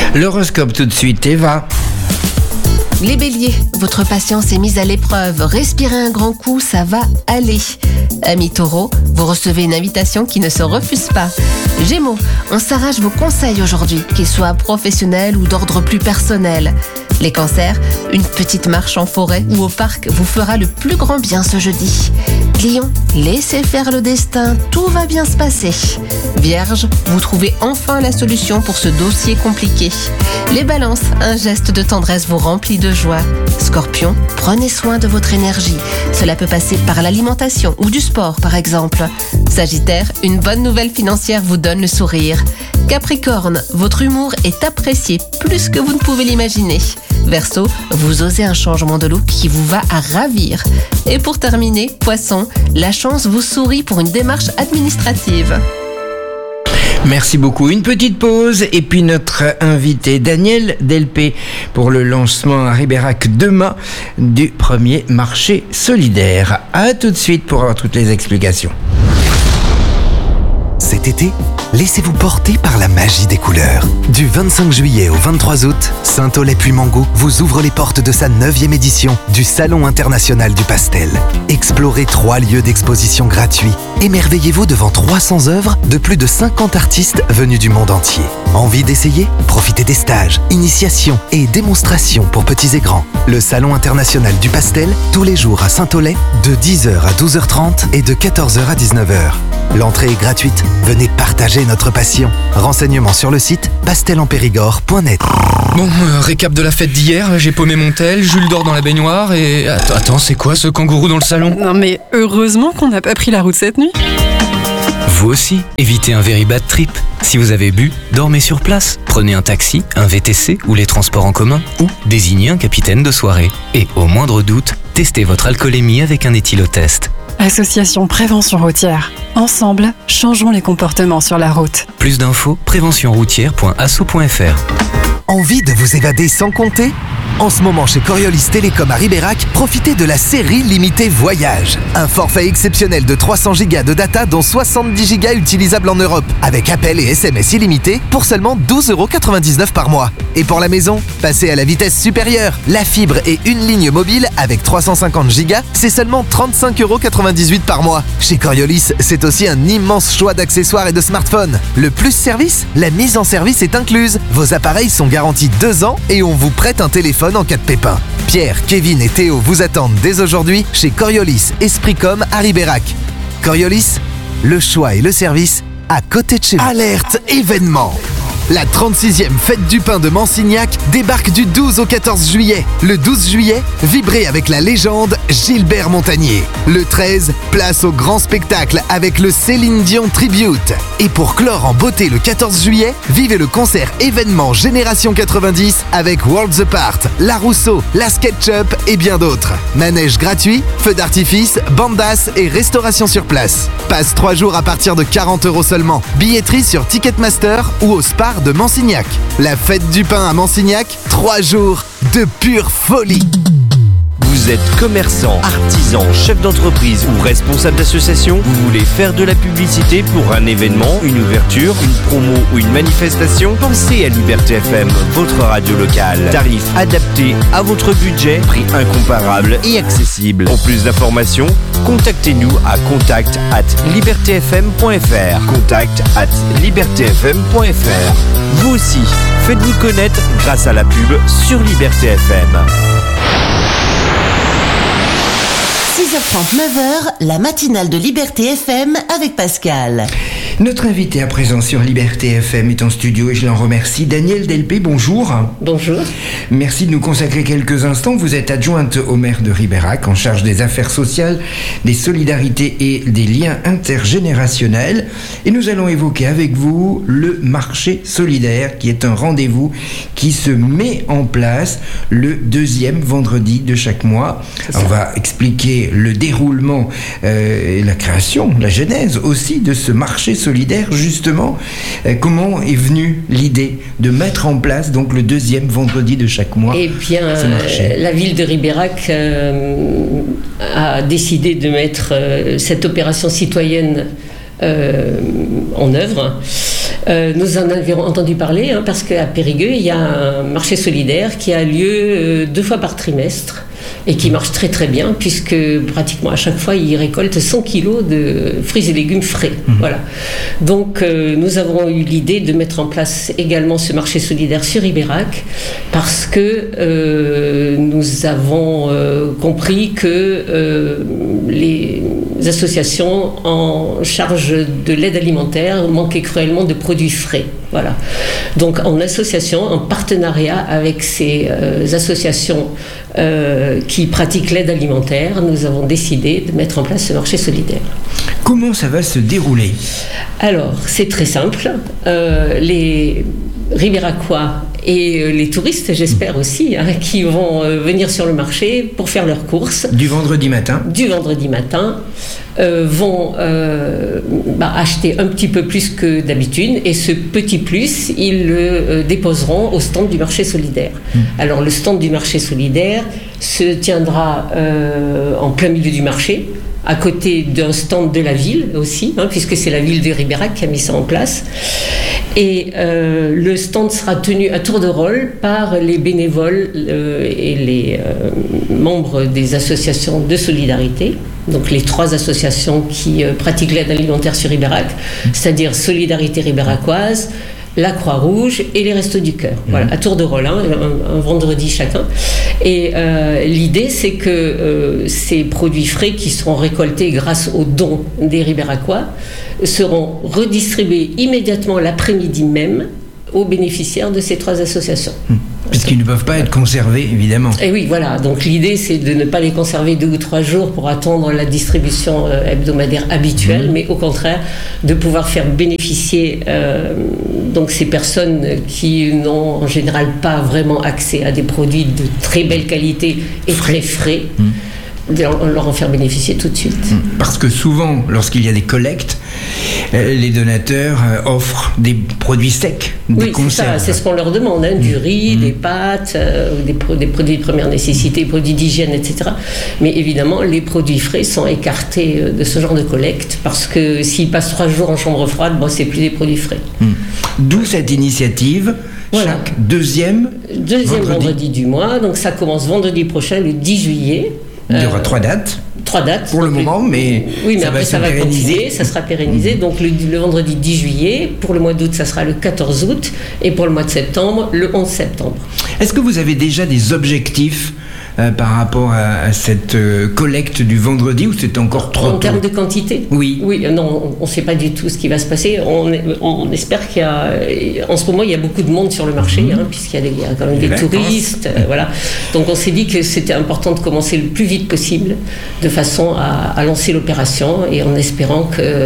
L'horoscope tout de suite, Eva. Les béliers, votre patience est mise à l'épreuve. Respirez un grand coup, ça va aller. Amis taureaux, vous recevez une invitation qui ne se refuse pas. Gémeaux, on s'arrache vos conseils aujourd'hui, qu'ils soient professionnels ou d'ordre plus personnel. Les cancers, une petite marche en forêt ou au parc vous fera le plus grand bien ce jeudi. Lion, laissez faire le destin, tout va bien se passer. Vierge, vous trouvez enfin la solution pour ce dossier compliqué. Les balances, un geste de tendresse vous remplit de joie. Scorpion, prenez soin de votre énergie. Cela peut passer par l'alimentation ou du sport par exemple. Sagittaire, une bonne nouvelle financière vous donne le sourire. Capricorne, votre humour est apprécié plus que vous ne pouvez l'imaginer. Verseau, vous osez un changement de look qui vous va à ravir. Et pour terminer, Poisson, la chance vous sourit pour une démarche administrative. Merci beaucoup. Une petite pause et puis notre invité Daniel Delpé pour le lancement à Ribérac demain du premier marché solidaire. À tout de suite pour avoir toutes les explications. Cet été, laissez-vous porter par la magie des couleurs. Du 25 juillet au 23 août, Saint-Aulay-Puymango vous ouvre les portes de sa 9e édition du Salon international du pastel. Explorez 3 lieux d'exposition gratuits. Émerveillez-vous devant 300 œuvres de plus de 50 artistes venus du monde entier. Envie d'essayer ? Profitez des stages, initiations et démonstrations pour petits et grands. Le Salon international du pastel, tous les jours à Saint-Aulay, de 10h à 12h30 et de 14h à 19h. L'entrée est gratuite. Venez partager notre passion. Renseignements sur le site pastelenpérigord.net. Bon, récap de la fête d'hier, j'ai paumé mon tel, Jules dort dans la baignoire et... Attends, c'est quoi ce kangourou dans le salon ? Non mais heureusement qu'on n'a pas pris la route cette nuit. Vous aussi, évitez un very bad trip. Si vous avez bu, dormez sur place. Prenez un taxi, un VTC ou les transports en commun ou désignez un capitaine de soirée. Et au moindre doute, testez votre alcoolémie avec un éthylotest. Association Prévention Routière. Ensemble, changeons les comportements sur la route. Plus d'infos, préventionroutière.asso.fr. Envie de vous évader sans compter ? En ce moment, chez Coriolis Télécom à Ribérac, profitez de la série limitée Voyage. Un forfait exceptionnel de 300 Go de data, dont 70 Go utilisables en Europe, avec appels et SMS illimités pour seulement 12,99€ par mois. Et pour la maison, passez à la vitesse supérieure. La fibre et une ligne mobile avec 350 Go, c'est seulement 35,98€ par mois. Chez Coriolis, c'est aussi un immense choix d'accessoires et de smartphones. Le plus service, la mise en service est incluse. Vos appareils sont garantis 2 ans et on vous prête un téléphone en cas de pépin. Pierre, Kevin et Théo vous attendent dès aujourd'hui chez Coriolis Espritcom à Ribérac. Coriolis, le choix et le service à côté de chez vous. Alerte événement! La 36e fête du pain de Mansignac débarque du 12 au 14 juillet. Le 12 juillet, vibrez avec la légende Gilbert Montagnier. Le 13, place au grand spectacle avec le Céline Dion Tribute. Et pour clore en beauté le 14 juillet, vivez le concert événement Génération 90 avec Worlds Apart, La Rousseau, La SketchUp et bien d'autres. Manège gratuit, feux d'artifice, bandas et restauration sur place. Passe 3 jours à partir de 40€ seulement. Billetterie sur Ticketmaster ou au Spar de Mansignac. La fête du pain à Mansignac, 3 jours de pure folie. Vous êtes commerçant, artisan, chef d'entreprise ou responsable d'association, vous voulez faire de la publicité pour un événement, une ouverture, une promo ou une manifestation? Pensez à Liberté FM, votre radio locale. Tarif adapté à votre budget, prix incomparable et accessible. Pour plus d'informations, contactez-nous à contact@libertfm.fr. contact@libertfm.fr. Vous aussi, faites-vous connaître grâce à la pub sur Liberté FM. 6h30, 9h, la matinale de Liberté FM avec Pascal. Notre invité à présent sur Liberté FM est en studio et je l'en remercie. Daniel Delpé, bonjour. Bonjour. Merci de nous consacrer quelques instants. Vous êtes adjointe au maire de Ribérac en charge des affaires sociales, des solidarités et des liens intergénérationnels. Et nous allons évoquer avec vous le marché solidaire qui est un rendez-vous qui se met en place le 2e vendredi de chaque mois. On va expliquer le déroulement et la création, la genèse aussi de ce marché solidaire justement. Comment est venue l'idée de mettre en place donc le 2e vendredi de chaque mois? Eh bien, la ville de Ribérac a décidé de mettre cette opération citoyenne en œuvre. Nous en avions entendu parler, parce qu'à Périgueux, il y a un marché solidaire qui a lieu 2 fois par trimestre et qui marche très très bien, puisque pratiquement à chaque fois, ils récoltent 100 kilos de fruits et légumes frais. Voilà. Donc, nous avons eu l'idée de mettre en place également ce marché solidaire sur Ribérac, parce que nous avons compris que les associations en charge de l'aide alimentaire manquaient cruellement de produits frais. Voilà. Donc, en association, en partenariat avec ces associations qui pratiquent l'aide alimentaire, nous avons décidé de mettre en place ce marché solidaire. Comment ça va se dérouler ? Alors, c'est très simple. Les Ribéracois et les touristes, j'espère aussi, qui vont venir sur le marché pour faire leurs courses. Du vendredi matin, vont acheter un petit peu plus que d'habitude, et ce petit plus, ils le déposeront au stand du marché solidaire. Alors, le stand du marché solidaire se tiendra en plein milieu du marché, à côté d'un stand de la ville aussi, puisque c'est la ville de Ribérac qui a mis ça en place. Et le stand sera tenu à tour de rôle par les bénévoles et les membres des associations de solidarité, donc les 3 associations qui pratiquent l'aide alimentaire sur Ribérac, c'est-à-dire Solidarité Ribéracoise, la Croix-Rouge et les Restos du Cœur. Voilà, à tour de rôle, un vendredi chacun. Et l'idée, c'est que ces produits frais qui seront récoltés grâce aux dons des Ribéracois seront redistribués immédiatement l'après-midi même aux bénéficiaires de ces 3 associations. Puisqu'ils ne peuvent pas être conservés, évidemment. Et oui, voilà. Donc l'idée, c'est de ne pas les conserver 2 ou 3 jours pour attendre la distribution hebdomadaire habituelle, mais au contraire, de pouvoir faire bénéficier donc ces personnes qui n'ont en général pas vraiment accès à des produits de très belle qualité et très frais. De leur en faire bénéficier tout de suite. Parce que souvent, lorsqu'il y a des collectes, les donateurs offrent des produits secs, des conserves. C'est ce qu'on leur demande, du riz, des pâtes, des produits de première nécessité, des produits d'hygiène, etc. Mais évidemment, les produits frais sont écartés de ce genre de collecte, parce que s'ils passent 3 jours en chambre froide, c'est plus des produits frais. D'où cette initiative. Voilà. Chaque deuxième vendredi du mois, donc ça commence vendredi prochain, le 10 juillet. Il y aura 3 dates. 3 dates. Pour le moment, mais après ça va continuer, ça sera pérennisé. Donc le vendredi 10 juillet, pour le mois d'août, ça sera le 14 août, et pour le mois de septembre, le 11 septembre. Est-ce que vous avez déjà des objectifs par rapport à cette collecte du vendredi, ou c'est encore trop tôt ? En termes de quantité ? Oui. Non, on ne sait pas du tout ce qui va se passer. On espère qu'il y a... En ce moment, il y a beaucoup de monde sur le marché, puisqu'il y a quand même des touristes. Voilà. Donc on s'est dit que c'était important de commencer le plus vite possible, de façon à lancer l'opération, et en espérant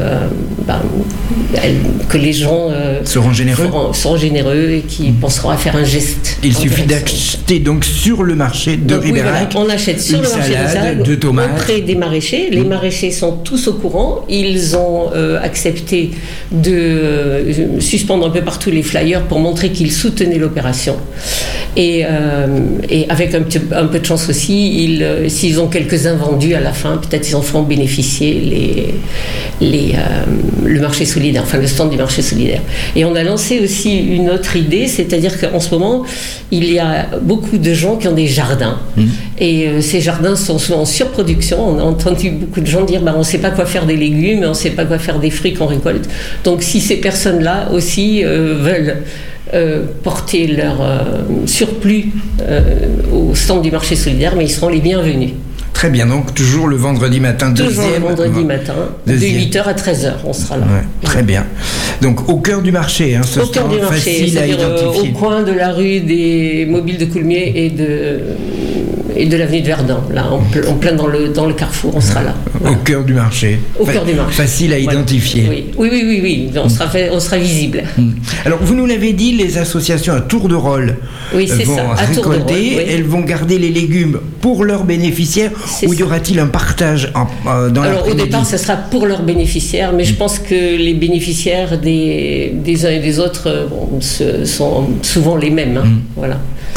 que les gens seront généreux et qui penseront à faire un geste. Il suffit d'acheter donc sur le marché de Ribérac. On achète sur le marché de salade, de tomates, auprès des maraîchers. Les maraîchers sont tous au courant. Ils ont accepté de suspendre un peu partout les flyers pour montrer qu'ils soutenaient l'opération. Et avec un peu de chance aussi, s'ils ont quelques-uns vendus à la fin, peut-être ils en feront bénéficier le marché solidaire, enfin le stand du marché solidaire. Et on a lancé aussi une autre idée, c'est-à-dire qu'en ce moment, il y a beaucoup de gens qui ont des jardins. Et ces jardins sont souvent en surproduction. On a entendu beaucoup de gens dire on ne sait pas quoi faire des légumes, on ne sait pas quoi faire des fruits qu'on récolte. Donc si ces personnes-là aussi veulent porter leur surplus au stand du marché solidaire, mais ils seront les bienvenus. Très bien, donc toujours le vendredi matin, de 8h à 13h, on sera là. Très bien. Donc au cœur du marché, ce stand facile à identifier. Au coin de la rue des Mobiles de Coulmiers et de l'avenue de Verdun, là, en plein dans le carrefour, on sera là. Au cœur du marché. Facile à identifier. Oui. On sera visible. Alors vous nous l'avez dit, les associations à tour de rôle vont récolter, elles vont garder les légumes pour leurs bénéficiaires, ou y aura-t-il un partage dans l'après-midi ? Alors au départ, ça sera pour leurs bénéficiaires, mais je pense que les bénéficiaires des uns et des autres sont souvent les mêmes. Voilà.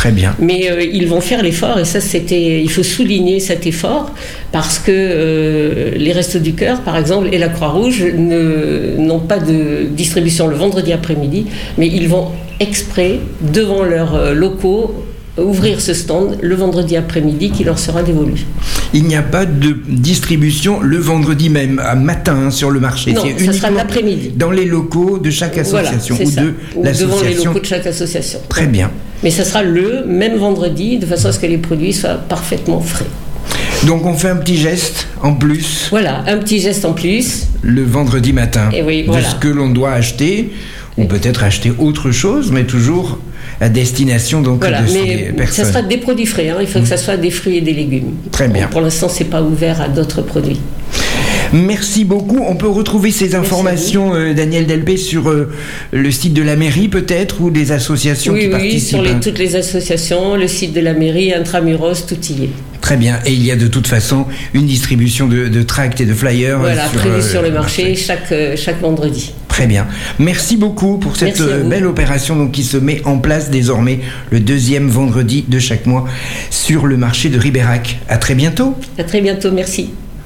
Très bien. Mais ils vont faire l'effort, et ça, il faut souligner cet effort, parce que les Restos du Cœur, par exemple, et la Croix-Rouge n'ont pas de distribution le vendredi après-midi, mais ils vont exprès, devant leurs locaux, ouvrir ce stand le vendredi après-midi qui leur sera dévolu. Il n'y a pas de distribution le vendredi même, à matin, sur le marché. Non, ça sera l'après-midi. Dans les locaux de chaque association, ou l'association. Devant les locaux de chaque association. Très bien. Mais ça sera le même vendredi, de façon à ce que les produits soient parfaitement frais. Donc on fait un petit geste en plus. Voilà, un petit geste en plus. Le vendredi matin. Et oui, de ce que l'on doit acheter, ou peut-être acheter autre chose, mais toujours à destination donc de ces personnes. Ça sera des produits frais, il faut que ça soit des fruits et des légumes. Très bien. Pour l'instant, c'est pas ouvert à d'autres produits. Merci beaucoup. On peut retrouver ces informations, Daniel Delpé, sur le site de la mairie peut-être, ou des associations qui participent. Oui, sur toutes les associations, le site de la mairie, Intramuros, tout y est. Très bien. Et il y a de toute façon une distribution de tracts et de flyers. Voilà, prévu sur le marché chaque vendredi. Très bien. Merci beaucoup pour cette belle opération donc, qui se met en place désormais le 2e vendredi de chaque mois sur le marché de Ribérac. À très bientôt. À très bientôt, merci.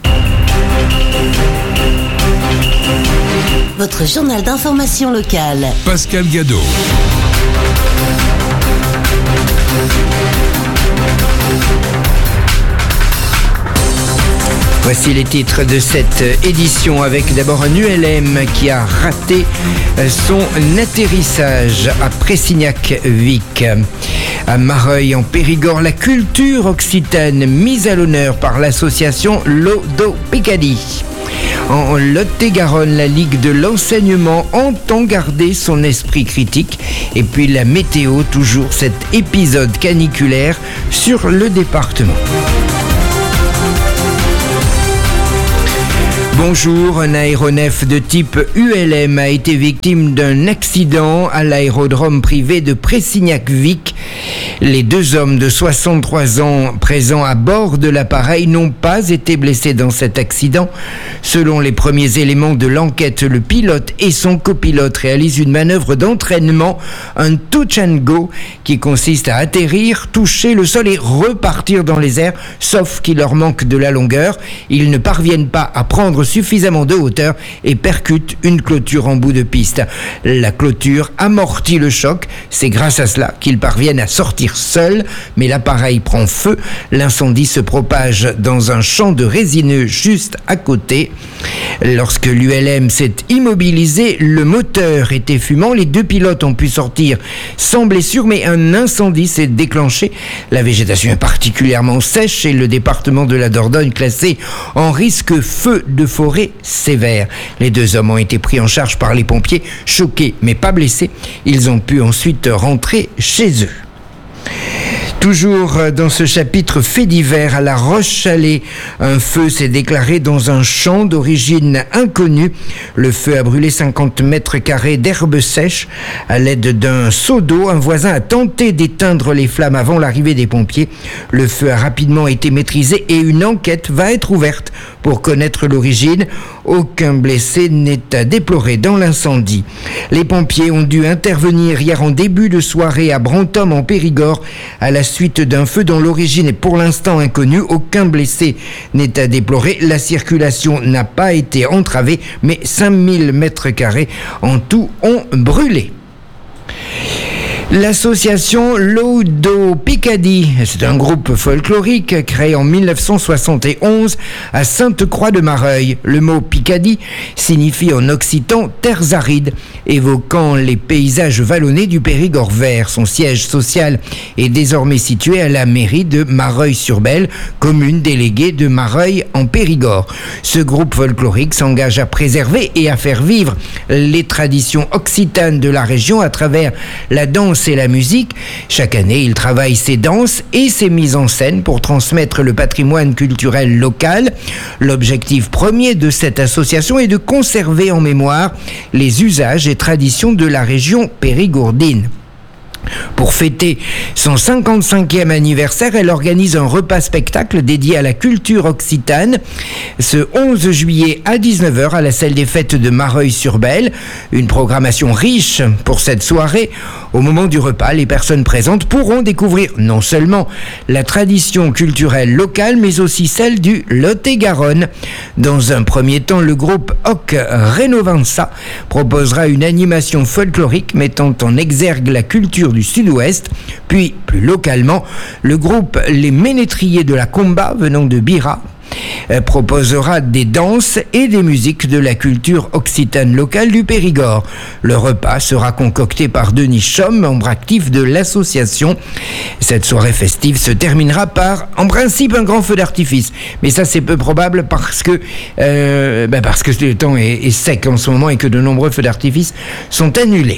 Votre journal d'information locale. Pascal Gadot. Voici les titres de cette édition avec d'abord un ULM qui a raté son atterrissage à Pressignac-Vic. À Mareuil en Périgord, la culture occitane mise à l'honneur par l'association Lodo-Picardie. En Lot-et-Garonne, la Ligue de l'enseignement entend garder son esprit critique. Et puis la météo, toujours cet épisode caniculaire sur le département. Bonjour, un aéronef de type ULM a été victime d'un accident à l'aérodrome privé de Pressignac-Vic. Les 2 hommes de 63 ans présents à bord de l'appareil n'ont pas été blessés dans cet accident. Selon les premiers éléments de l'enquête, le pilote et son copilote réalisent une manœuvre d'entraînement, un touch and go, qui consiste à atterrir, toucher le sol et repartir dans les airs, sauf qu'il leur manque de la longueur. Ils ne parviennent pas à prendre suffisamment de hauteur et percutent une clôture en bout de piste. La clôture amortit le choc. C'est grâce à cela qu'ils parviennent à sortir seuls, mais l'appareil prend feu. L'incendie se propage dans un champ de résineux juste à côté. Lorsque l'ULM s'est immobilisé, le moteur était fumant. Les 2 pilotes ont pu sortir sans blessure, mais un incendie s'est déclenché. La végétation est particulièrement sèche et le département de la Dordogne classé en risque feu de forêt sévère. Les 2 hommes ont été pris en charge par les pompiers, choqués mais pas blessés. Ils ont pu ensuite rentrer chez eux. Toujours dans ce chapitre fait divers à La Roche-Chalais, un feu s'est déclaré dans un champ d'origine inconnue. Le feu a brûlé 50 mètres carrés d'herbe sèche. À l'aide d'un seau d'eau, un voisin a tenté d'éteindre les flammes avant l'arrivée des pompiers. Le feu a rapidement été maîtrisé et une enquête va être ouverte pour connaître l'origine. Aucun blessé n'est à déplorer dans l'incendie. Les pompiers ont dû intervenir hier en début de soirée à Brantôme en Périgord à la suite d'un feu dont l'origine est pour l'instant inconnue. Aucun blessé n'est à déplorer. La circulation n'a pas été entravée, mais 5000 mètres carrés en tout ont brûlé. L'association Lodo-Picardie, c'est un groupe folklorique créé en 1971 à Sainte-Croix-de-Mareuil. Le mot Picardie signifie en occitan terres arides, évoquant les paysages vallonnés du Périgord vert. Son siège social est désormais situé à la mairie de Mareuil-sur-Belle, commune déléguée de Mareuil en Périgord. Ce groupe folklorique s'engage à préserver et à faire vivre les traditions occitanes de la région à travers la danse et la musique. Chaque année, il travaille ses danses et ses mises en scène pour transmettre le patrimoine culturel local. L'objectif premier de cette association est de conserver en mémoire les usages et traditions de la région périgourdine. Pour fêter son 55e anniversaire, elle organise un repas-spectacle dédié à la culture occitane ce 11 juillet à 19h à la salle des fêtes de Mareuil-sur-Belle. Une programmation riche pour cette soirée. Au moment du repas, les personnes présentes pourront découvrir non seulement la tradition culturelle locale, mais aussi celle du Lot-et-Garonne. Dans un premier temps, le groupe Hoc Renovanza proposera une animation folklorique mettant en exergue la culture du Sud-Ouest. Puis, plus localement, le groupe Les Ménétriers de la Comba, venant de Bira, proposera des danses et des musiques de la culture occitane locale du Périgord. Le repas sera concocté par Denis Chaume, membre actif de l'association. Cette soirée festive se terminera par, en principe, un grand feu d'artifice. Mais ça, c'est peu probable parce que le temps est sec en ce moment et que de nombreux feux d'artifice sont annulés.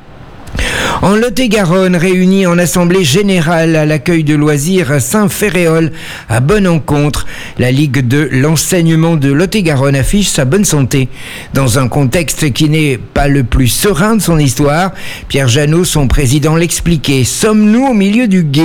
En Lot-et-Garonne, réunis en assemblée générale à l'accueil de loisirs Saint-Ferréol à Bonne-Encontre, la Ligue de l'enseignement de Lot-et-Garonne affiche sa bonne santé. Dans un contexte qui n'est pas le plus serein de son histoire, Pierre Janot, son président, l'expliquait. Sommes-nous au milieu du gué ?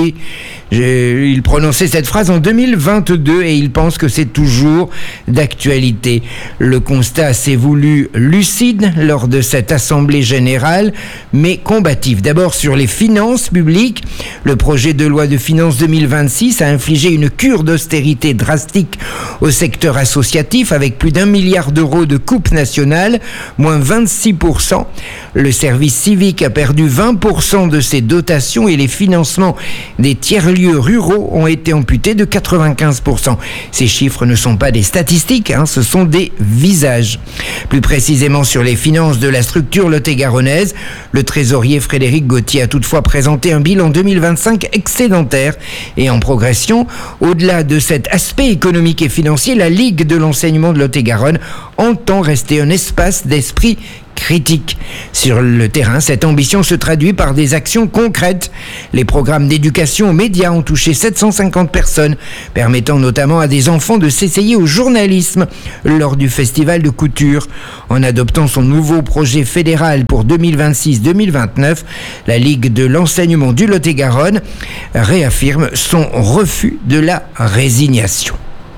Il prononçait cette phrase en 2022 et il pense que c'est toujours d'actualité. Le constat s'est voulu lucide lors de cette assemblée générale, mais combatif. D'abord sur les finances publiques, le projet de loi de finances 2026 a infligé une cure d'austérité drastique au secteur associatif avec plus d'1 milliard d'euros de coupe nationale, moins 26%. Le service civique a perdu 20% de ses dotations et les financements des tiers-lieux ruraux ont été amputés de 95%. Ces chiffres ne sont pas des statistiques, ce sont des visages. Plus précisément sur les finances de la structure lot-et-garonnaise, le trésorier Frédéric Gauthier a toutefois présenté un bilan 2025 excédentaire et en progression. Au-delà de cet aspect économique et financier, la Ligue de l'enseignement de Lot-et-Garonne entend rester un espace d'esprit critique. Sur le terrain, cette ambition se traduit par des actions concrètes. Les programmes d'éducation aux médias ont touché 750 personnes, permettant notamment à des enfants de s'essayer au journalisme lors du festival de couture. En adoptant son nouveau projet fédéral pour 2026-2029, la Ligue de l'enseignement du Lot-et-Garonne réaffirme son refus de la résignation.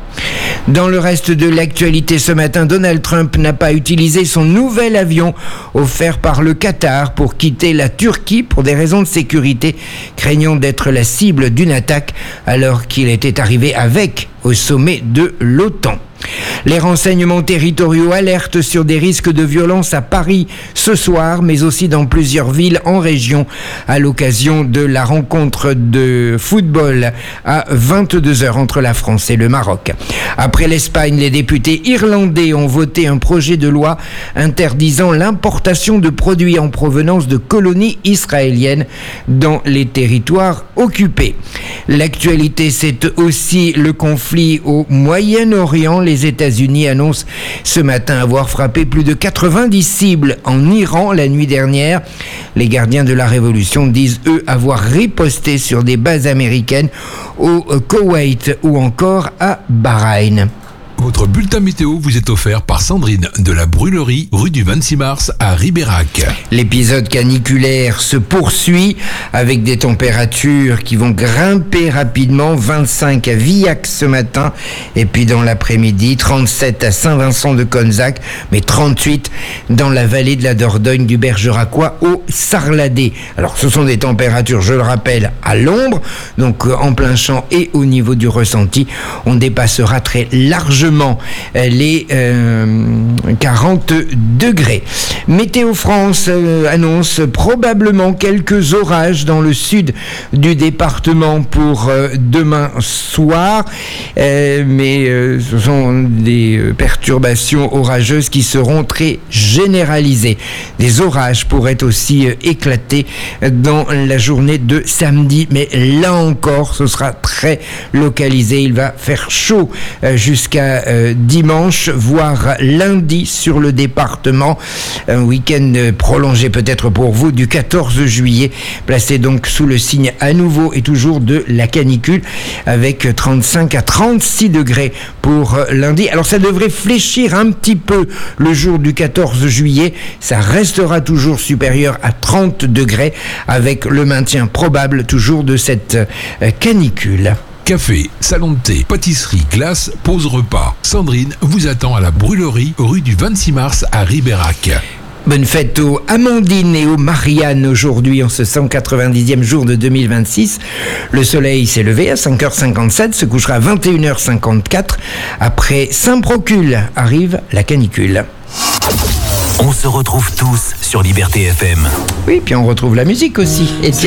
Dans le reste de l'actualité ce matin, Donald Trump n'a pas utilisé son nouvel avion offert par le Qatar pour quitter la Turquie pour des raisons de sécurité, craignant d'être la cible d'une attaque alors qu'il était arrivé avec au sommet de l'OTAN. Les renseignements territoriaux alertent sur des risques de violence à Paris ce soir, mais aussi dans plusieurs villes en région, à l'occasion de la rencontre de football à 22h entre la France et le Maroc. Après l'Espagne, les députés irlandais ont voté un projet de loi interdisant l'importation de produits en provenance de colonies israéliennes dans les territoires occupés. L'actualité, c'est aussi le conflit au Moyen-Orient. Les États-Unis annoncent ce matin avoir frappé plus de 90 cibles en Iran la nuit dernière. Les gardiens de la révolution disent, eux, avoir riposté sur des bases américaines au Koweït ou encore à Bahreïn. Votre bulletin météo vous est offert par Sandrine de la Brûlerie, rue du 26 mars à Ribérac. L'épisode caniculaire se poursuit avec des températures qui vont grimper rapidement. 25 à Villac ce matin et puis dans l'après-midi, 37 à Saint-Vincent-de-Conzac, mais 38 dans la vallée de la Dordogne du Bergeracois au Sarladé. Alors ce sont des températures, je le rappelle, à l'ombre, donc en plein champ et au niveau du ressenti. On dépassera très largement les 40 degrés. Météo France annonce probablement quelques orages dans le sud du département pour demain soir, mais ce sont des perturbations orageuses qui seront très généralisées. Des orages pourraient aussi éclater dans la journée de samedi, mais là encore ce sera très localisé. Il va faire chaud jusqu'à jusqu'à dimanche, voire lundi sur le département. Un week-end prolongé peut-être pour vous du 14 juillet, placé donc sous le signe à nouveau et toujours de la canicule, avec 35 à 36 degrés pour lundi. Alors ça devrait fléchir un petit peu le jour du 14 juillet. Ça restera toujours supérieur à 30 degrés, avec le maintien probable toujours de cette canicule. Café, salon de thé, pâtisserie, glace, pause repas. Sandrine vous attend à la brûlerie rue du 26 mars à Ribérac. Bonne fête aux Amandine et aux Marianne aujourd'hui en ce 190e jour de 2026. Le soleil s'est levé à 5h57, se couchera à 21h54. Après Saint-Procule arrive la canicule. On se retrouve tous sur Liberté FM. Oui, puis on retrouve la musique aussi.